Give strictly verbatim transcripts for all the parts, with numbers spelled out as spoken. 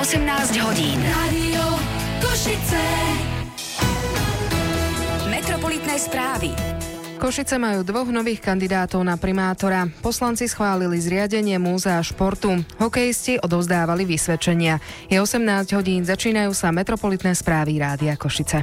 osemnásť hodín. Rádio Košice. Metropolitné správy. Košice majú dvoch nových kandidátov na primátora. Poslanci schválili zriadenie múzea športu. Hokejisti odovzdávali vysvedčenia. Je osemnásť hodín, začínajú sa Metropolitné správy Rádia Košice.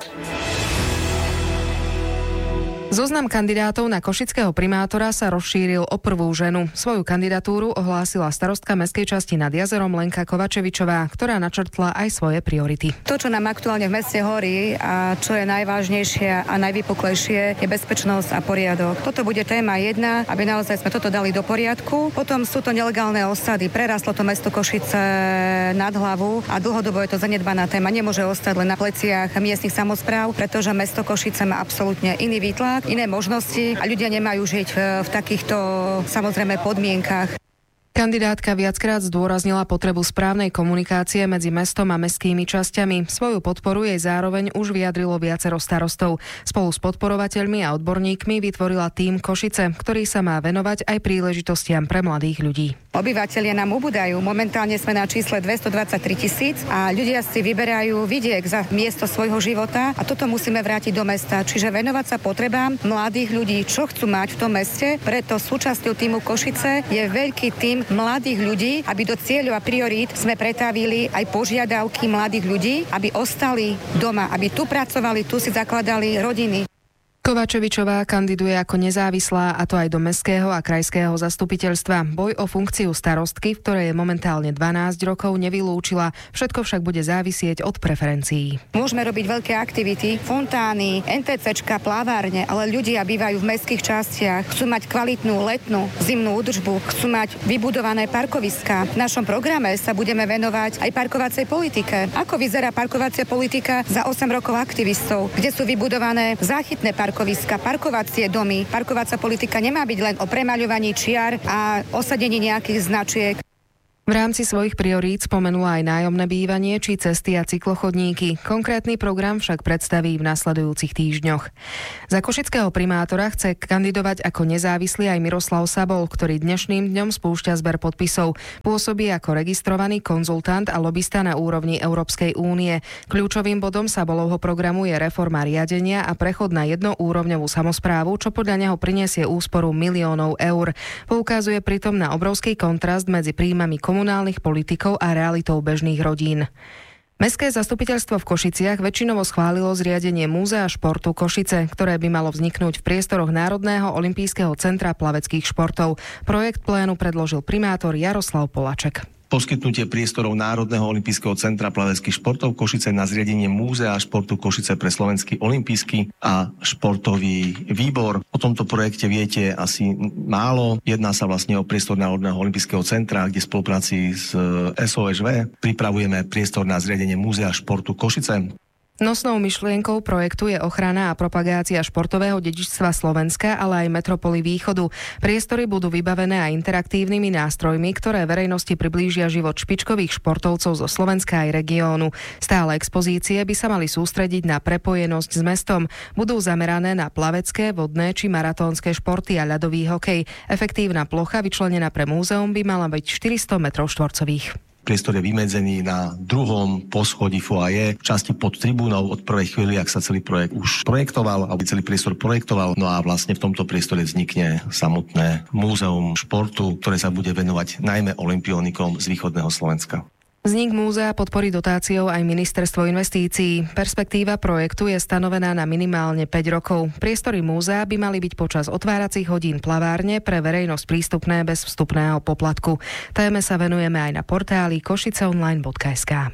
Zoznam kandidátov na košického primátora sa rozšíril o prvú ženu. Svoju kandidatúru ohlásila starostka mestskej časti nad jazerom Lenka Kovačevičová, ktorá načrtla aj svoje priority. To, čo nám aktuálne v meste horí a čo je najvážnejšie a najvypuklejšie, je bezpečnosť a poriadok. Toto bude téma jedna, aby naozaj sme toto dali do poriadku. Potom sú to nelegálne osady. Prerastlo to mesto Košice nad hlavu a dlhodobo je to zanedbaná téma. Nemôže ostať len na pleciach miestnych samospráv, pretože mesto Košice má absolútne iný výtlak, iné možnosti a ľudia nemajú žiť v, v takýchto samozrejme podmienkach. Kandidátka viackrát zdôraznila potrebu správnej komunikácie medzi mestom a mestskými časťami. Svoju podporu jej zároveň už vyjadrilo viacero starostov. Spolu s podporovateľmi a odborníkmi vytvorila tím Košice, ktorý sa má venovať aj príležitostiam pre mladých ľudí. Obyvatelia nám ubúdajú. Momentálne sme na čísle dvestodvadsaťtri tisíc a ľudia si vyberajú vidiek za miesto svojho života a toto musíme vrátiť do mesta. Čiže venovať sa potrebám mladých ľudí, čo chcú mať v tom meste. Preto súčasťou tímu Košice je veľký tím mladých ľudí, aby do cieľov a priorít sme pretavili aj požiadavky mladých ľudí, aby ostali doma, aby tu pracovali, tu si zakladali rodiny. Kovačevičová kandiduje ako nezávislá, a to aj do mestského a krajského zastupiteľstva. Boj o funkciu starostky, v ktorej je momentálne dvanásť rokov, nevylúčila. Všetko však bude závisieť od preferencií. Môžeme robiť veľké aktivity, fontány, NTCčka, plavárne, ale ľudia bývajú v mestských častiach, chcú mať kvalitnú letnú, zimnú údržbu, chcú mať vybudované parkoviská. V našom programe sa budeme venovať aj parkovacej politike. Ako vyzerá parkovacia politika za osem rokov aktivistov, kde sú vybudované záchytné parkoviská, parkoviska, parkovacie domy. Parkovacia politika nemá byť len o premaľovaní čiar a osadení nejakých značiek. V rámci svojich priorít spomenula aj nájomné bývanie či cesty a cyklochodníky. Konkrétny program však predstaví v nasledujúcich týždňoch. Za košického primátora chce kandidovať ako nezávislý aj Miroslav Sabol, ktorý dnešným dňom spúšťa zber podpisov. Pôsobí ako registrovaný konzultant a lobista na úrovni Európskej únie. Kľúčovým bodom Sabolovho programu je reforma riadenia a prechod na jednoúrovňovú samosprávu, čo podľa neho prinesie úsporu miliónov eur. Poukazuje pritom na obrovský kontrast medzi príjmami komunálnych politikov a realitou bežných rodín. Mestské zastupiteľstvo v Košiciach väčšinovo schválilo zriadenie múzea športu Košice, ktoré by malo vzniknúť v priestoroch Národného olympijského centra plaveckých športov. Projekt plénu predložil primátor Jaroslav Polaček. Poskytnutie priestorov Národného olympijského centra plaveckých športov Košice na zriadenie múzea športu Košice pre Slovenský olympijský a športový výbor. O tomto projekte viete asi málo. Jedná sa vlastne o priestor Národného olympijského centra, kde v spolupráci s es ó eš vé pripravujeme priestor na zriadenie múzea športu Košice. Nosnou myšlienkou projektu je ochrana a propagácia športového dedičstva Slovenska, ale aj metropoly Východu. Priestory budú vybavené aj interaktívnymi nástrojmi, ktoré verejnosti priblížia život špičkových športovcov zo Slovenska aj regiónu. Stále expozície by sa mali sústrediť na prepojenosť s mestom. Budú zamerané na plavecké, vodné či maratónske športy a ľadový hokej. Efektívna plocha vyčlenená pre múzeum by mala byť štyristo metrov štvorcových. Priestor je vymedzený na druhom poschodí foaje, v časti pod tribúnou od prvej chvíli, ak sa celý projekt už projektoval, alebo celý priestor projektoval. No a vlastne v tomto priestore vznikne samotné múzeum športu, ktoré sa bude venovať najmä olympionikom z východného Slovenska. Vznik múzea podporí dotáciou aj Ministerstvo investícií. Perspektíva projektu je stanovená na minimálne päť rokov. Priestory múzea by mali byť počas otváracích hodín plavárne pre verejnosť prístupné bez vstupného poplatku. Téme sa venujeme aj na portáli košiceonline bodka es ká.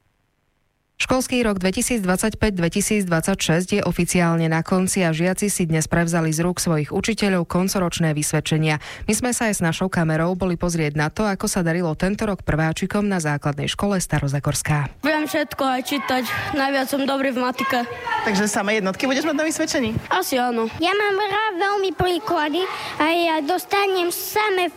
Školský rok dvetisícdvadsaťpäť dvetisícdvadsaťšesť je oficiálne na konci a žiaci si dnes prevzali z rúk svojich učiteľov koncoročné vysvedčenia. My sme sa aj s našou kamerou boli pozrieť na to, ako sa darilo tento rok prváčikom na základnej škole Starozagorská. Viem všetko aj čítať, najviac som dobrý v matike. Takže samé jednotky budeš mať na vysvedčení? Asi áno. Ja mám rád veľmi príklady a ja dostanem samé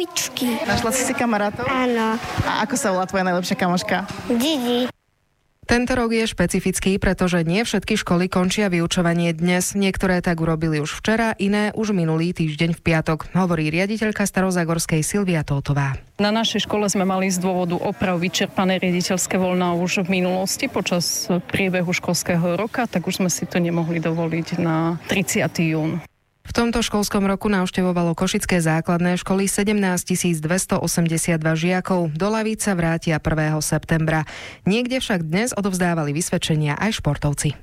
včeličky. Našla si si kamarátov? Áno. A ako sa volá tvoja najlepšia kamoška? Gigi. Tento rok je špecifický, pretože nie všetky školy končia vyučovanie dnes. Niektoré tak urobili už včera, iné už minulý týždeň v piatok, hovorí riaditeľka Starozagorskej Silvia Tótová. Na našej škole sme mali z dôvodu oprav vyčerpané riaditeľské voľná už v minulosti počas priebehu školského roka, tak už sme si to nemohli dovoliť na tridsiateho júna. V tomto školskom roku navštevovalo košické základné školy sedemnásťtisíc dvestoosemdesiatdva žiakov. Do lavíc sa vrátia prvého septembra. Niekde však dnes odovzdávali vysvedčenia aj športovci.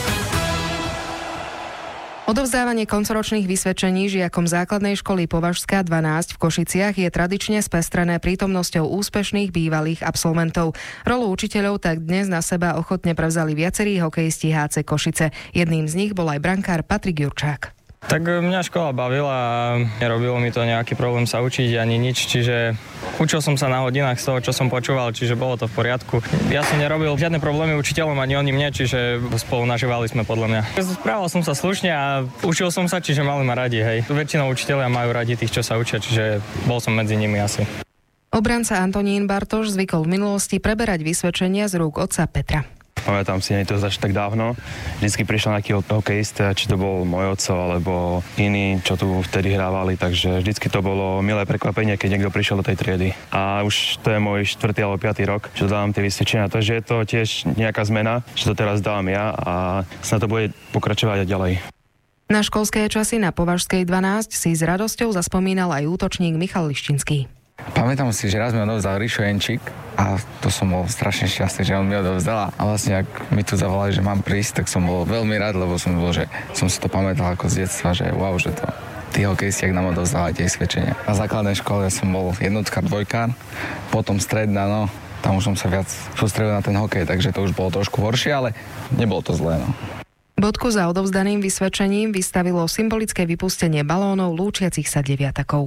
Odovzdávanie koncoročných vysvedčení žiakom základnej školy Považská dvanásť v Košiciach je tradične spestrené prítomnosťou úspešných bývalých absolventov. Rolu učiteľov tak dnes na seba ochotne prevzali viacerí hokejisti há cé Košice. Jedným z nich bol aj brankár Patrik Jurčák. Tak mňa škola bavila a nerobilo mi to nejaký problém sa učiť ani nič, čiže učil som sa na hodinách z toho, čo som počúval, čiže bolo to v poriadku. Ja som nerobil žiadne problémy učiteľom ani oni mne, čiže spolu nažívali sme podľa mňa. Správal som sa slušne a učil som sa, čiže mali ma radi, hej. Väčšinou učiteľia majú radi tých, čo sa učia, čiže bol som medzi nimi asi. Obranca Antonín Bartoš zvykol v minulosti preberať vysvedčenia z rúk otca Petra. Pamätám si, nie to až tak dávno. Vždycky prišiel nejaký hokejista, či to bol môj otco, alebo iní, čo tu vtedy hrávali, takže vždycky to bolo milé prekvapenie, keď niekto prišiel do tej triedy. A už to je môj štvrtý alebo piatý rok, čo dávam tie vysvedčenia, takže je to tiež nejaká zmena, že to teraz dávam ja a sa to bude pokračovať aj ďalej. Na školské časy na Považskej dvanásť si s radosťou zaspomínal aj útočník Michal Liščinský. Pamätám si, že raz mi odovzdal Ríšo Jenčík a to som bol strašne šťastný, že on mi odovzdal. A vlastne, ak mi tu zavolali, že mám prísť, tak som bol veľmi rád, lebo som bol, že som si to pamätal ako z detstva, že wow, že to tí hokejisti, ak nám odovzdali tie svedčenia. Na základnej škole som bol jednotkár, dvojkár, potom stredná, no, tam už som sa viac sústredil na ten hokej, takže to už bolo trošku horšie, ale nebolo to zlé, no. Bodku za odovzdaným vysvedčením vystavilo symbolické vypustenie balónov lúčiacich sa deviatakov.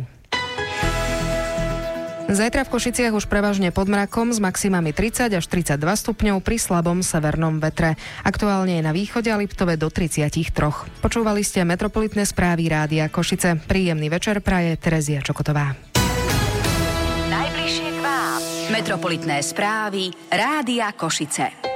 Zajtra v Košiciach už prevažne pod mrakom s maximami tridsať až tridsaťdva stupňov pri slabom severnom vetre. Aktuálne je na východe a Liptove do tridsaťtri. Počúvali ste metropolitné správy Rádia Košice. Príjemný večer praje Terezia Čokotová. Najbližšie k vám. Metropolitné správy Rádia Košice.